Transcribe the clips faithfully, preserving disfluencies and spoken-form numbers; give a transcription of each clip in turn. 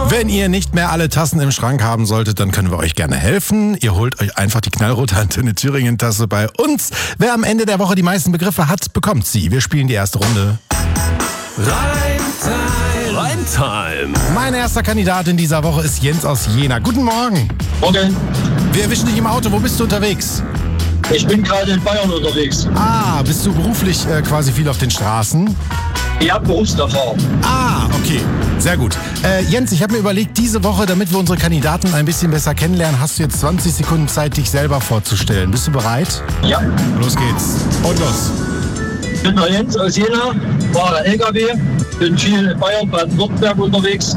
Wenn ihr nicht mehr alle Tassen im Schrank haben solltet, dann können wir euch gerne helfen. Ihr holt euch einfach die knallrote Antenne Thüringen-Tasse bei uns. Wer am Ende der Woche die meisten Begriffe hat, bekommt sie. Wir spielen die erste Runde. Reimtime. Reimtime. Mein erster Kandidat in dieser Woche ist Jens aus Jena. Guten Morgen. Morgen. Wir erwischen dich im Auto. Wo bist du unterwegs? Ich bin gerade in Bayern unterwegs. Ah, bist du beruflich äh, quasi viel auf den Straßen? Ich habe Berufserfahrung. Ah, okay. Sehr gut. Äh, Jens, ich habe mir überlegt, diese Woche, damit wir unsere Kandidaten ein bisschen besser kennenlernen, hast du jetzt zwanzig Sekunden Zeit, dich selber vorzustellen. Bist du bereit? Ja. Los geht's. Und los. Ich bin der Jens aus Jena, fahre L K W, bin viel in Bayern, Baden-Württemberg unterwegs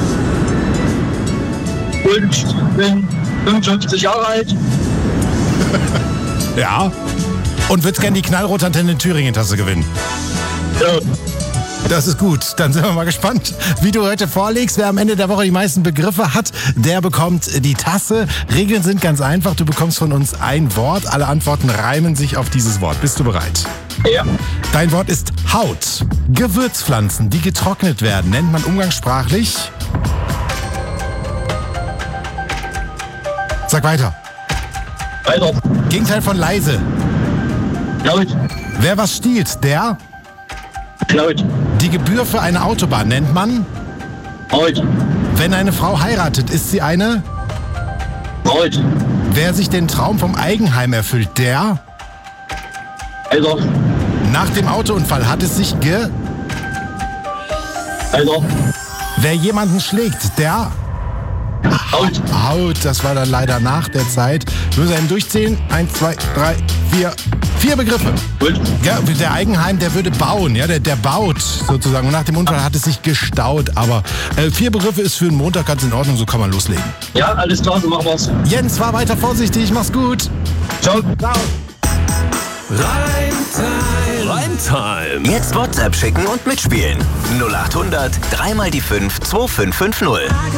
und bin fünfundfünfzig Jahre alt. Ja. Und würdest gerne die knallrote Antenne Thüringen-Tasse gewinnen. Ja. Das ist gut. Dann sind wir mal gespannt, wie du heute vorlegst. Wer am Ende der Woche die meisten Begriffe hat, der bekommt die Tasse. Regeln sind ganz einfach. Du bekommst von uns ein Wort. Alle Antworten reimen sich auf dieses Wort. Bist du bereit? Ja. Dein Wort ist Haut. Gewürzpflanzen, die getrocknet werden, nennt man umgangssprachlich. Sag weiter. Weiter. Gegenteil von leise. Laut. Wer was stiehlt, der... Laut. Die Gebühr für eine Autobahn nennt man... Laut. Wenn eine Frau heiratet, ist sie eine... Laut. Wer sich den Traum vom Eigenheim erfüllt, der... Alter. Nach dem Autounfall hat es sich ge... Alter. Wer jemanden schlägt, der... Haut. Haut, das war dann leider nach der Zeit. Wir müssen eben durchzählen. Eins, zwei, drei, vier. Vier Begriffe. Gut. Ja, der Eigenheim, der würde bauen. Ja, der, der baut sozusagen. Und nach dem Unfall hat es sich gestaut. Aber äh, vier Begriffe ist für einen Montag ganz in Ordnung. So kann man loslegen. Ja, alles klar, so machen wir's. Jens, fahr weiter vorsichtig. Mach's gut. Ciao. Ciao. Reimtime. Reimtime. Jetzt WhatsApp schicken und mitspielen. null acht hundert, dreimal die fünf, zwei fünf fünf null.